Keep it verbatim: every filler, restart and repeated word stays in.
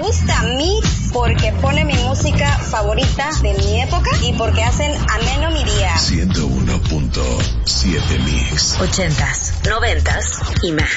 gusta a mí porque pone mi música favorita de mi época y porque hacen ameno mi día. ciento uno punto siete Mix. Ochentas, noventas y más.